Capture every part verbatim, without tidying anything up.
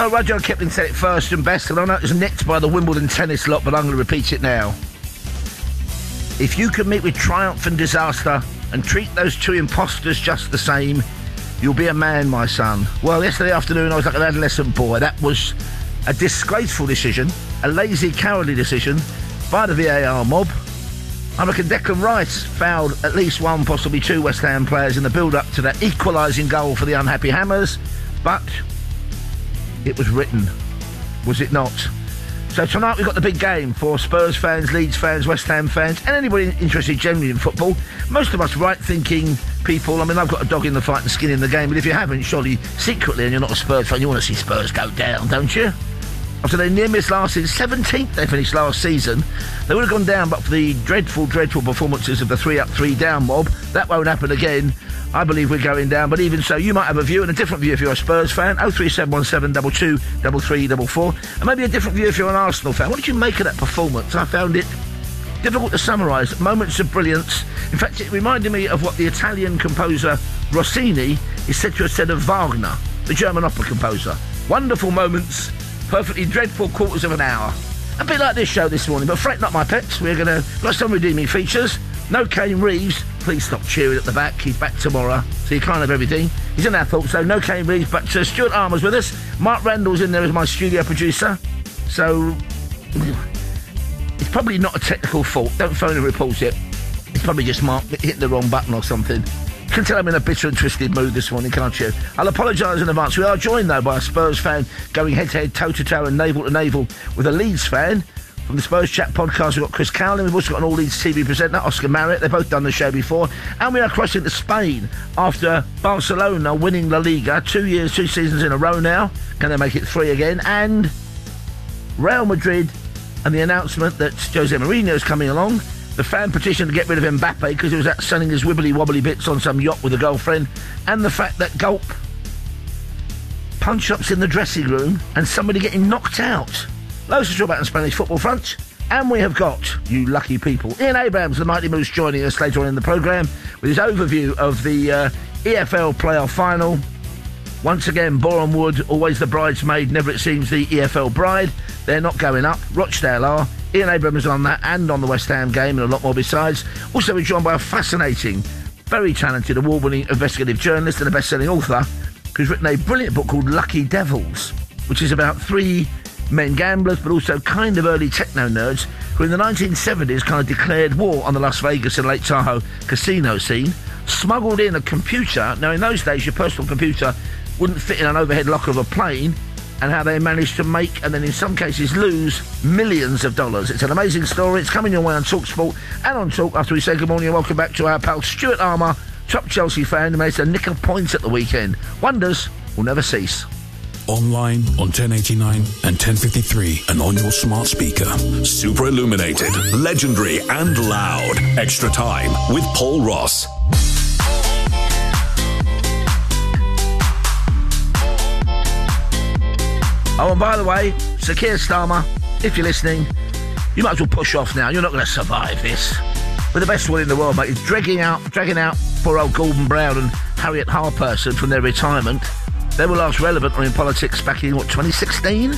Well, Rudyard Kipling said it first and best, and I know it was nicked by the Wimbledon tennis lot, but I'm going to repeat it now. If you can meet with triumph and disaster and treat those two imposters just the same, you'll be a man, my son. Well, yesterday afternoon I was like an adolescent boy. That was a disgraceful decision, a lazy, cowardly decision by the V A R mob. I reckon Declan Rice fouled at least one, possibly two West Ham players in the build-up to that equalising goal for the unhappy Hammers, but it was written, was it not? So tonight we've got the big game for Spurs fans, Leeds fans, West Ham fans, and anybody interested generally in football. Most of us right-thinking people, I mean, I've got a dog in the fight and skin in the game, but if you haven't, surely secretly, and you're not a Spurs fan, you want to see Spurs go down, don't you? After they near missed last season, seventeenth they finished last season, they would have gone down but for the dreadful, dreadful performances of the three up, three down mob. That won't happen again. I believe we're going down, but even so, you might have a view, and a different view if you're a Spurs fan. oh three seven one seven two two three three four four, and maybe a different view if you're an Arsenal fan. What did you make of that performance? I found it difficult to summarise. Moments of brilliance. In fact, it reminded me of what the Italian composer Rossini is said to have said of Wagner, the German opera composer. Wonderful moments, perfectly dreadful quarters of an hour. A bit like this show this morning, but fret not, my pets. We're going to got some redeeming features. No Kane Reeves. Please stop cheering at the back. He's back tomorrow, so you can't have everything. He's in our thoughts, so no Kane Reeves, but uh, Stuart Armour's with us. Mark Randall's in there as my studio producer. So it's probably not a technical fault. Don't phone and report it. It's probably just Mark hitting the wrong button or something. You can tell I'm in a bitter and twisted mood this morning, can't you? I'll apologise in advance. We are joined, though, by a Spurs fan going head-to-head, toe-to-toe and navel-to-navel with a Leeds fan. From the Spurs Chat podcast, we've got Chris Cowlin. We've also got an all-Leeds T V presenter, Oscar Marriott. They've both done the show before. And we are crossing to Spain after Barcelona winning La Liga. Two years, two seasons in a row now. Can they make it three again? And Real Madrid and the announcement that Jose Mourinho is coming along. The fan petition to get rid of Mbappe because he was out selling his wibbly-wobbly bits on some yacht with a girlfriend. And the fact that Gulp punch-ups in the dressing room and somebody getting knocked out. Loads to talk about on Spanish football front. And we have got, you lucky people, Ian Abrams, the Mighty Moose, joining us later on in the programme with his overview of the uh, E F L playoff final. Once again, Boreham Wood, always the bridesmaid, never it seems the E F L bride. They're not going up. Rochdale are. Ian Abrams on that and on the West Ham game and a lot more besides. Also, we're joined by a fascinating, very talented, award-winning investigative journalist and a best-selling author who's written a brilliant book called Lucky Devils, which is about three men gamblers, but also kind of early techno nerds who in the nineteen seventies kind of declared war on the Las Vegas and Lake Tahoe casino scene, smuggled in a computer. Now, in those days, your personal computer wouldn't fit in an overhead locker of a plane, and how they managed to make, and then in some cases lose, millions of dollars. It's an amazing story. It's coming your way on TalkSport and on Talk after we say good morning and welcome back to our pal Stuart Armour, top Chelsea fan who made a nick of points at the weekend. Wonders will never cease. Online, on ten eighty-nine and ten fifty-three, and on your smart speaker. Super illuminated, legendary and loud. Extra Time with Paul Ross. Oh, and by the way, Sir Keir Starmer, if you're listening, you might as well push off now. You're not going to survive this. We're the best one in the world, mate. He's dragging out, dragging out poor old Gordon Brown and Harriet Harperson from their retirement. They were last relevant or in politics back in, what, twenty sixteen?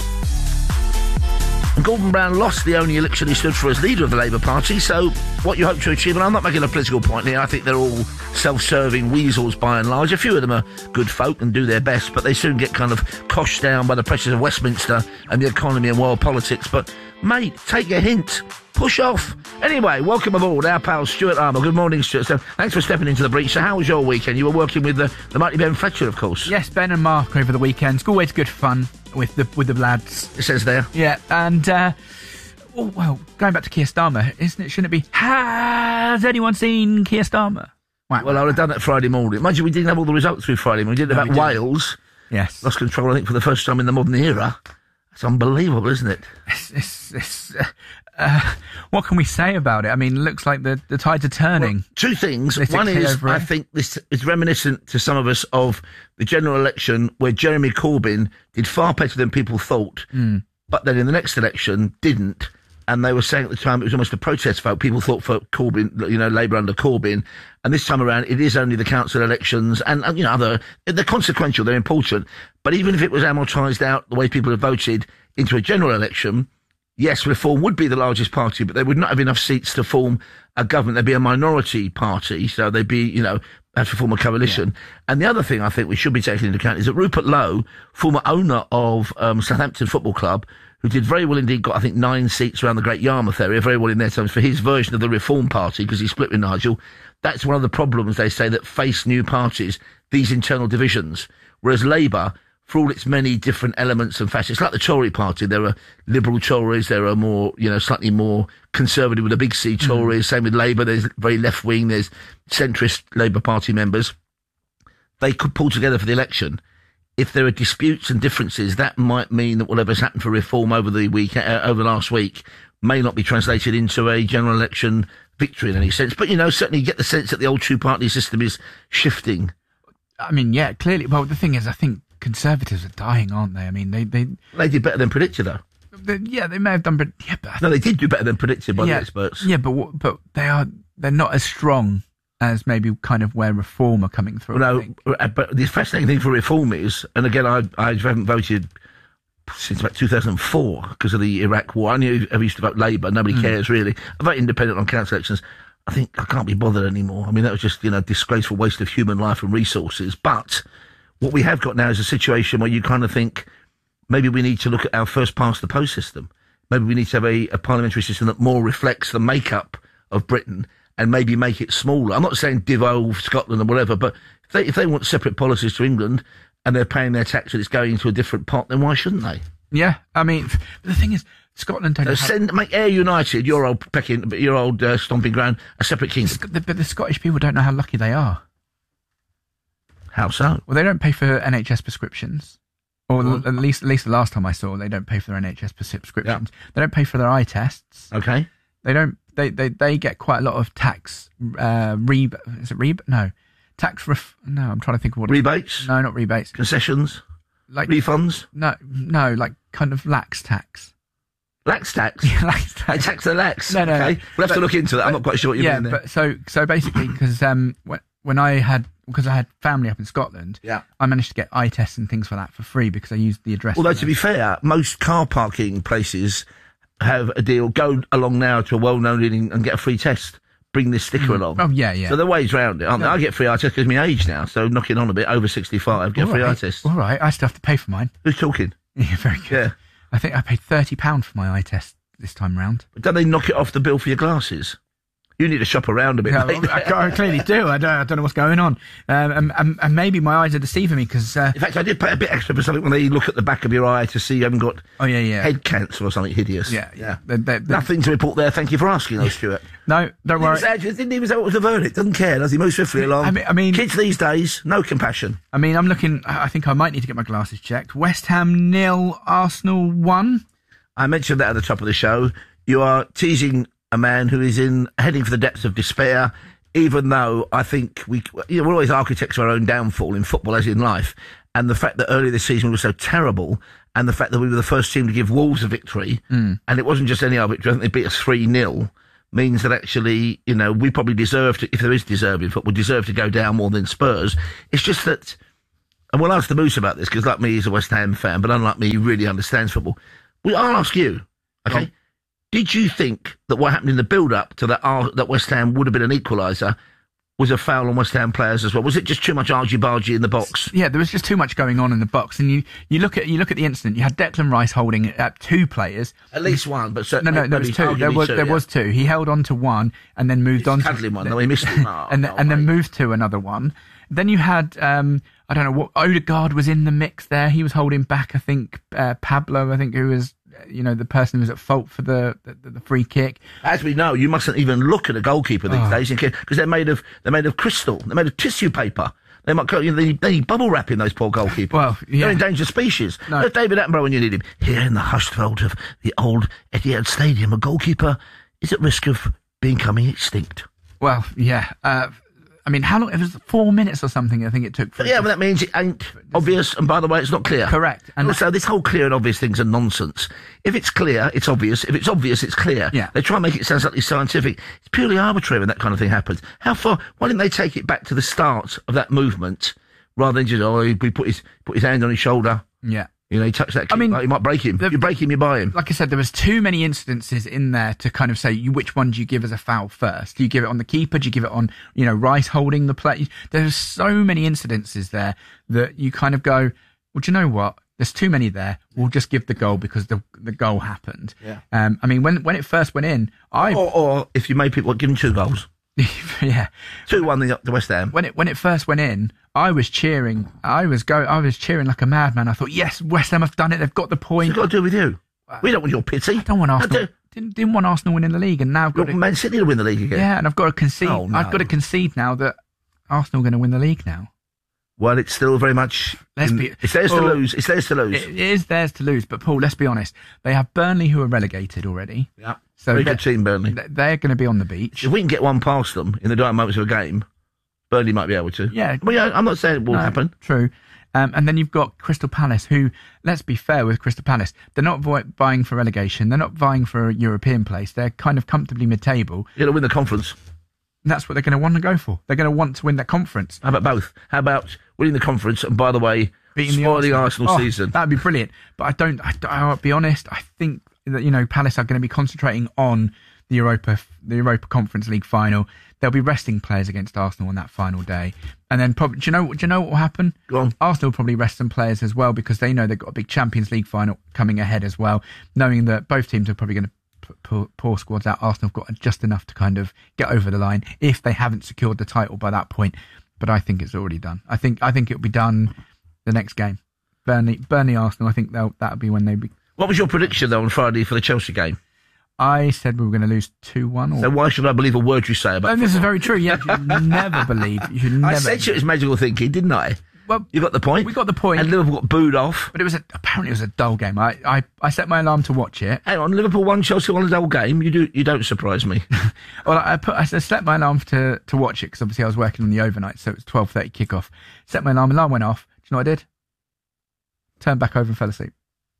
And Gordon Brown lost the only election he stood for as leader of the Labour Party, so what you hope to achieve, and I'm not making a political point here, I think they're all self-serving weasels by and large. A few of them are good folk and do their best, but they soon get kind of coshed down by the pressures of Westminster and the economy and world politics. But, mate, take a hint. Push off. Anyway, welcome aboard our pal Stuart Armour. Good morning, Stuart. So, thanks for stepping into the breach. So how was your weekend? You were working with the, the mighty Ben Fletcher, of course. Yes, Ben and Mark over the weekend. It's always good fun with the with the lads. It says there. Yeah, and, uh, oh, well, going back to Keir Starmer, isn't it, shouldn't it be, has anyone seen Keir Starmer? Wow. Well, I would have done that Friday morning. Imagine we didn't have all the results through Friday morning. We did it No, about we didn't. Wales. Yes. Lost control, I think, for the first time in the modern era. It's unbelievable, isn't it? It's, it's, it's, uh, uh, what can we say about it? I mean, it looks like the, the tides are turning. Well, two things. Politically One is, over I it. think this is reminiscent to some of us of the general election where Jeremy Corbyn did far better than people thought, Mm. but then in the next election didn't. And they were saying at the time it was almost a protest vote. People thought for Corbyn, you know, Labour under Corbyn. And this time around, it is only the council elections and, and you know, other, they're consequential, they're important. But even if it was amortised out the way people have voted into a general election, yes, Reform would be the largest party, but they would not have enough seats to form a government. They'd be a minority party, so they'd be, you know, have to form a coalition. Yeah. And the other thing I think we should be taking into account is that Rupert Lowe, former owner of um, Southampton Football Club, who did very well indeed, got, I think, nine seats around the Great Yarmouth area, very well in their terms for his version of the Reform Party, because he split with Nigel. That's one of the problems, they say, that face new parties, these internal divisions. Whereas Labour, for all its many different elements and facets, like the Tory party, there are liberal Tories, there are more, you know, slightly more conservative with a big C Tories, mm. same with Labour, there's very left-wing, there's centrist Labour Party members. They could pull together for the election. If there are disputes and differences, that might mean that whatever's happened for Reform over the week, uh, over the last week, may not be translated into a general election victory in any sense. But, you know, certainly you get the sense that the old two-party system is shifting. I mean, yeah, clearly. Well, the thing is, I think Conservatives are dying, aren't they? I mean, they... They, they did better than predicted, though. They, yeah, they may have done, but... Yeah, but no, they did do better than predicted by yeah, the experts. Yeah, but but they are... They're not as strong as maybe kind of where Reform are coming through. Well, no, but the fascinating thing for Reform is, and again, I, I haven't voted since about two thousand four because of the Iraq war. I knew I used to vote Labour. Nobody mm. cares, really. I vote independent on council elections. I think I can't be bothered anymore. I mean, that was just, you know, disgraceful waste of human life and resources. But what we have got now is a situation where you kind of think maybe we need to look at our first past the post system. Maybe we need to have a, a parliamentary system that more reflects the makeup of Britain and maybe make it smaller. I'm not saying devolve Scotland or whatever, but if they, if they want separate policies to England and they're paying their tax and it's going into a different pot, then why shouldn't they? Yeah, I mean, the thing is, Scotland don't so have... Send, make Air United, your old pecking, your old uh, stomping ground, a separate kingdom. But the, the Scottish people don't know how lucky they are. How so? Well, they don't pay for N H S prescriptions. Or oh. at least at least the last time I saw, they don't pay for their N H S prescriptions. Yeah. They don't pay for their eye tests. Okay. They don't... They, they, they get quite a lot of tax uh, rebate. Is it rebate? No. Tax ref... No, I'm trying to think of what... Rebates? No, not rebates. Concessions? Like refunds? No, no, like kind of lax tax. Lax tax? Yeah, lax tax. They tax the lax? No, no. Okay. No. We'll have but, to look into that. I'm but, not quite sure what you yeah, mean there. But so, so basically, because um, when, when I had... Because I had family up in Scotland, yeah. I managed to get eye tests and things like that for free because I used the address. Although, to be fair, most car parking places have a deal. Go along now to a well-known reading and get a free test. Bring this sticker mm. along. Oh, yeah, yeah. So there are ways around it, aren't no. there? I get free eye tests because of my age now, so knocking on a bit, over sixty-five, get All free right. eye tests. All right, I still have to pay for mine. Who's talking? Yeah, very good. Yeah. I think I paid thirty pounds for my eye test this time round. But don't they knock it off the bill for your glasses? You need to shop around a bit. Yeah, well, I, I clearly do. I don't, I don't know what's going on. Um, and, and, and maybe my eyes are deceiving me because... Uh, in fact, I did pay a bit extra for something when they look at the back of your eye to see you haven't got oh, yeah, yeah. head cancer or something hideous. Yeah, yeah. They're, they're, they're, Nothing to report there. Thank you for asking, though, Stuart. No, don't worry. He didn't even say what was the verdict. Doesn't care, does he? Moves swiftly along. I mean, I mean... Kids these days, no compassion. I mean, I'm looking... I think I might need to get my glasses checked. West Ham nil, Arsenal one. I mentioned that at the top of the show. You are teasing a man who is in heading for the depths of despair, even though I think we, you know, we're always architects of our own downfall in football as in life. And the fact that earlier this season we were so terrible, and the fact that we were the first team to give Wolves a victory, mm. and it wasn't just any other victory, I think they beat us three nil, means that actually, you know, we probably deserve to, if there is deserving football, deserve to go down more than Spurs. It's just that, and we'll ask the Moose about this, because like me, he's a West Ham fan, but unlike me, he really understands football. We, I'll ask you, okay? Oh. Did you think that what happened in the build-up to that uh, that West Ham would have been an equaliser was a foul on West Ham players as well? Was it just too much argy-bargy in the box? Yeah, there was just too much going on in the box. And you, you look at you look at the incident. You had Declan Rice holding uh, two players. At least one, but certainly no, no, there was two. There was two, there yeah. was two. He held on to one and then moved He's on cuddling to one. No, he missed it. Oh, and no, and mate. then moved to another one. Then you had um, I don't know what Odegaard was in the mix there. He was holding back. I think uh, Pablo. I think who was. You know, the person who was at fault for the, the the free kick. As we know, you mustn't even look at a goalkeeper these oh. days because they're made of they're made of crystal. They're made of tissue paper. They might you know, they, need, they need bubble wrapping those poor goalkeepers. Well, yeah. They're endangered species. No. There's David Attenborough when you need him. Here in the hushed vault of the old Etihad Stadium, a goalkeeper is at risk of becoming extinct. Well, yeah. Uh, I mean, how long? It was four minutes or something, I think it took. For yeah, but that means it ain't obvious, and by the way, it's not clear. Correct. And also, this whole clear and obvious thing's a nonsense. If it's clear, it's obvious. If it's obvious, it's clear. Yeah. They try and make it sound slightly scientific. It's purely arbitrary when that kind of thing happens. How far? Why didn't they take it back to the start of that movement rather than just, oh, he put his, put his hand on his shoulder. Yeah. You know, he touched that kick, I mean, like, he might break him. the, you break him, you buy him. Like I said, there was too many incidences in there to kind of say you, which one do you give as a foul first. Do you give it on the keeper? Do you give it on, you know, Rice holding the play? There's so many incidences there that you kind of go, well, do you know what? There's too many there. We'll just give the goal because the the goal happened. Yeah. Um. I mean, when when it first went in, I Or, or if you made people give him two goals. yeah. two one the, the West Ham. When it when it first went in, I was cheering. I was go. I was cheering like a madman. I thought, yes, West Ham have done it. They've got the point. What's it got to do with you? We don't want your pity. I don't want Arsenal. do. Didn't, didn't want Arsenal winning the league, and now I've got to, Man City to win the league again. yeah, and I've got to concede. Oh, no. I've got to concede now that Arsenal are going to win the league now. Well, it's still very much. Let's in, be- it's theirs well, to lose. It's theirs to lose. It is theirs to lose, but Paul, let's be honest. They have Burnley, who are relegated already. yeah. So Very they- good team, Burnley. They're going to be on the beach. If we can get one past them in the dying moments of a game, Burnley might be able to. Yeah. Well, yeah, I'm not saying it will No, happen. True. Um, and then you've got Crystal Palace, who, let's be fair with Crystal Palace, they're not vo- vying for relegation. They're not vying for a European place. They're kind of comfortably mid-table. You're going to win the conference. And that's what they're going to want to go for. They're going to want to win that conference. How about both? How about winning the conference and, by the way, Beating the spoiling Arsenal, Arsenal Oh, season? That'd be brilliant. But I don't, I, I'll be honest, I think that, you know, Palace are going to be concentrating on the Europa, the Europa Conference League final. They'll be resting players against Arsenal on that final day. And then probably, do you know, do you know what will happen? Go on. Arsenal will probably rest some players as well because they know they've got a big Champions League final coming ahead as well, knowing that both teams are probably going to Pour, pour squads out. Arsenal have got just enough to kind of get over the line if they haven't secured the title by that point. But I think it's already done. I think I think it'll be done the next game. Burnley, Burnley, Arsenal. I think they'll that'll be when they be. What was your prediction, though, on Friday for the Chelsea game? I said we were going to lose two one. Or... So why should I believe a word you say about And this is football? very true. Yeah, you should never believe. You should never. I said to you it was magical thinking, didn't I? Well, You got the point. we got the point. And Liverpool got booed off. But it was a, apparently it was a dull game. I, I, I set my alarm to watch it. Hang on, Liverpool won, Chelsea won a dull game. You do, you don't surprise me. Well, I put I set my alarm to to watch it because obviously I was working on the overnight, so it was twelve thirty kickoff. Set my alarm, alarm went off. Do you know what I did? Turned back over and fell asleep.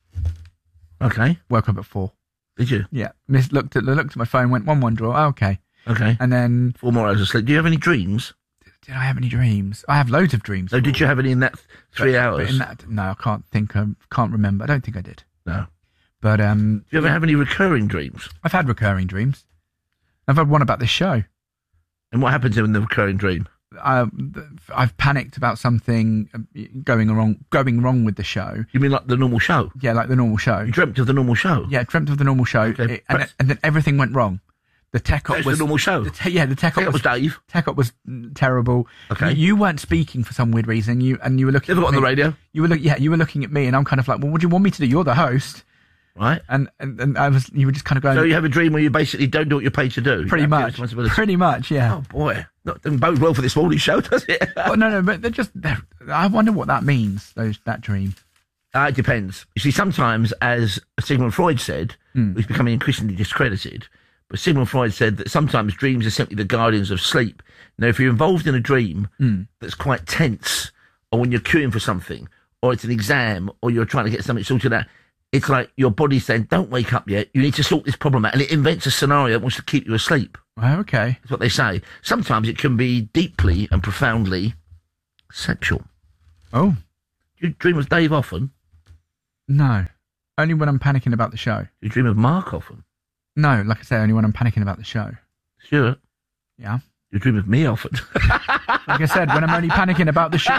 Okay. Woke up at four. Did you? Yeah, Miss looked at looked at my phone, went one one draw. Oh, okay, Okay. and then Four more hours of sleep. Do you have any dreams? did I have any dreams? I have loads of dreams. So did you have any in that three But- hours? But in that, no, I can't think. I can't remember. I don't think I did. No. But um, Do you ever have any recurring dreams? I've had recurring dreams. I've had one about this show. And what happens in the recurring dream? I, I've panicked about something going wrong, going wrong with the show. You mean like the normal show? Yeah, like the normal show. You dreamt of the normal show? Yeah, dreamt of the normal show, Okay, it- and, press- and then everything went wrong. The tech op That's was the normal show. the te- yeah, the tech I think op it was was Dave. tech op was mm, terrible. Okay. you, you weren't speaking for some weird reason. You and you were looking. Never got at on the me. radio. You were look, yeah, you were looking at me, and I'm kind of like, well, what do you want me to do? You're the host, Right? and and, and I was. You were just kind of going. So you have a dream where you basically don't do what you're paid to do. pretty You have the much, responsibility. pretty much, yeah. Oh boy, not doesn't bode well for this morning show, does it? Well, no, no, but they're just. They're, I wonder what that means. Those that dream. Uh, it depends. You see, sometimes, as Sigmund Freud said, Hmm. who's becoming increasingly discredited, but Sigmund Freud said that sometimes dreams are simply the guardians of sleep. Now, if you're involved in a dream Hmm. that's quite tense, or when you're queuing for something, or it's an exam, or you're trying to get something sorted out, it's like your body's saying, don't wake up yet, you need to sort this problem out. And it invents a scenario that wants to keep you asleep. Well, okay. That's what they say. Sometimes it can be deeply and profoundly sexual. Oh Do you dream of Dave often? no, only when I'm panicking about the show. Do you dream of Mark often? No, like I say, only when I'm panicking about the show. Sure. Yeah. You dream of me often. Like I said, when I'm only panicking about the show.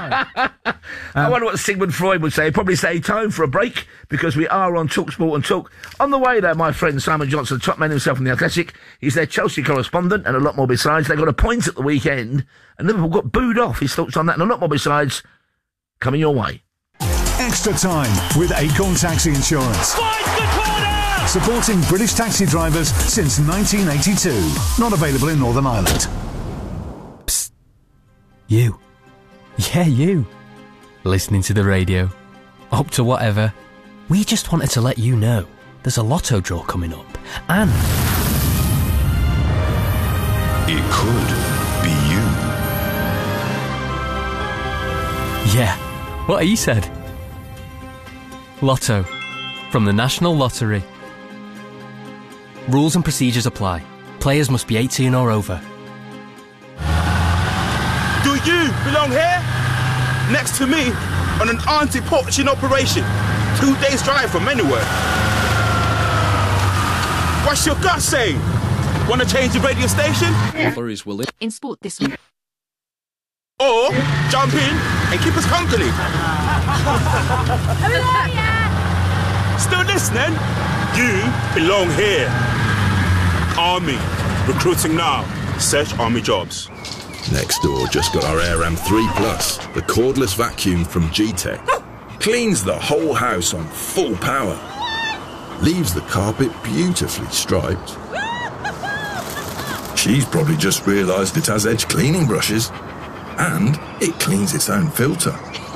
I wonder what Sigmund Freud would say. He'd probably say time for a break because we are on TalkSport and Talk. On the way there, my friend Simon Johnson, top man himself from the Athletic. He's their Chelsea correspondent and a lot more besides. They got a point at the weekend and Liverpool got booed off. His thoughts on that and a lot more besides coming your way. Extra time with Acorn Taxi Insurance. Supporting British taxi drivers since nineteen eighty-two. Not available in Northern Ireland. You. Yeah, you. Listening to the radio. Up to whatever. We just wanted to let you know there's a lotto draw coming up. And It could be you. yeah, what he said. Lotto. From the National Lottery. Rules and procedures apply. Players must be eighteen or over. Do you belong here? next to me on an anti-poaching operation. Two days drive from anywhere. What's your gut saying? Want to change the radio station? Lorries will live in sport this week. Or jump in and keep us company. Still listening? You belong here. Army. Recruiting now. Search Army jobs. Nextdoor just got our Air M three Plus, the cordless vacuum from G-Tech. Cleans the whole house on full power. Leaves the carpet beautifully striped. She's probably just realised it has edge cleaning brushes. And it cleans its own filter.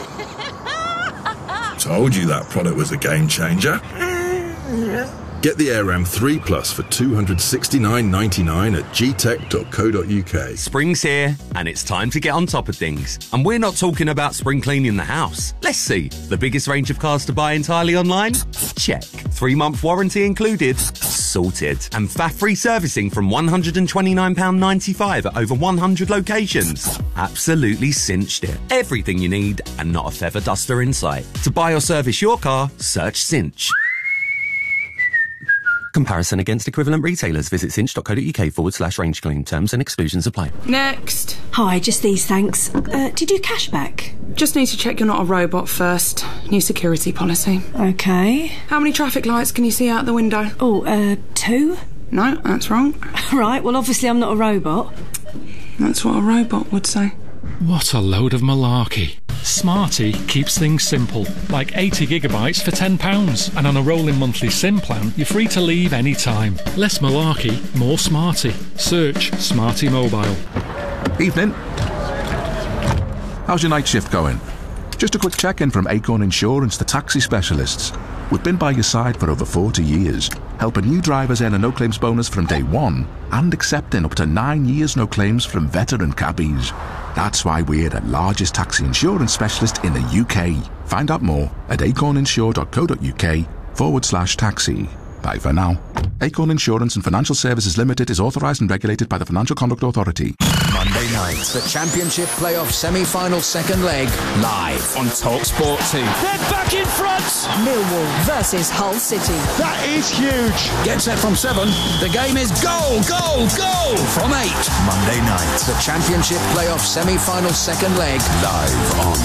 Told you that product was a game changer. Get the Air M three Plus for two hundred sixty-nine pounds ninety-nine at g tech dot co dot u k. Spring's here, and it's time to get on top of things. And we're not talking about spring cleaning the house. Let's see. The biggest range of cars to buy entirely online? Check. Three-month warranty included? Sorted. And F A F-free servicing from one hundred twenty-nine pounds ninety-five at over one hundred locations. Absolutely cinched it. Everything you need, and not a feather duster in sight. To buy or service your car, search Cinch. Comparison against equivalent retailers. Visit cinch dot co dot u k forward slash range claim. Terms and exclusions apply. Next. Hi, just these, thanks. Uh, do you do cashback? Just need to check you're not a robot first. New security policy. Okay. How many traffic lights can you see out the window? Oh, uh, two? No, that's wrong. Right, well, obviously I'm not a robot. That's what a robot would say. What a load of malarkey. Smarty keeps things simple, like eighty gigabytes for ten pounds. And on a rolling monthly SIM plan, you're free to leave any time. Less malarkey, more Smarty. Search Smarty Mobile. Evening. How's your night shift going? Just a quick check-in from Acorn Insurance, the taxi specialists. We've been by your side for over forty years, helping new drivers earn a no-claims bonus from day one and accepting up to nine years no claims from veteran cabbies. That's why we're the largest taxi insurance specialist in the U K. Find out more at acorninsure dot co dot u k forward slash taxi. Bye for now. Acorn Insurance and Financial Services Limited is authorised and regulated by the Financial Conduct Authority. Monday night, the Championship Playoff Semi-Final Second Leg, live on TalkSport two. They're back in front! Millwall versus Hull City. That is huge! Get set from seven. The game is goal, goal, goal from eight. Monday night, the Championship Playoff Semi-Final Second Leg, live on